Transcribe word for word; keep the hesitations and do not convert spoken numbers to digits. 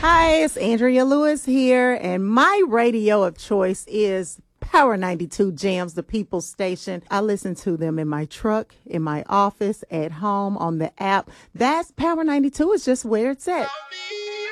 Hi, it's Andrea Lewis here, and my radio of choice is Power ninety-two Jams, the People's Station. I listen to them in my truck, in my office, at home, on the app. That's Power ninety-two. It's just where it's at.